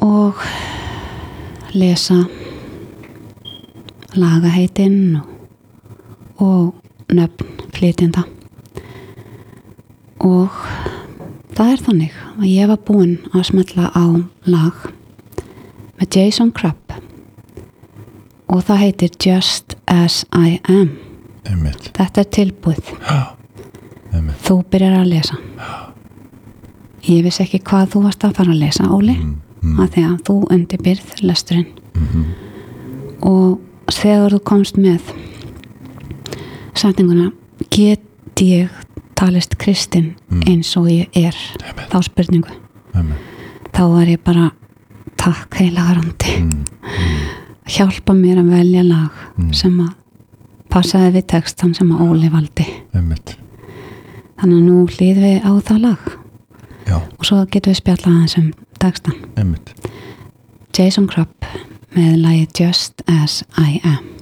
og lesa lagaheitin og nöfn flytjenda og það þannig að ég var búin að smella á lag með Jason Crabb og það heitir Just As I Am. Einmitt. Þetta tilbúið. Einmitt. Þú byrjar að lesa. Ég vissi ekki hvað þú varst að fara að lesa, Óli, af því að þú undirbyrð lesturinn. Og þegar þú komst með setninguna get ég talist kristinn eins og ég þá spurningu þá var ég bara takk heilagarandi hjálpa mér að velja lag sem að passaði við textan sem að Óli valdi Einmitt. þannig að nú hlýðum við á það lag Já. og svo getum við spjallað aðeins textan Einmitt. Jason Crabb með lagið Just As I Am.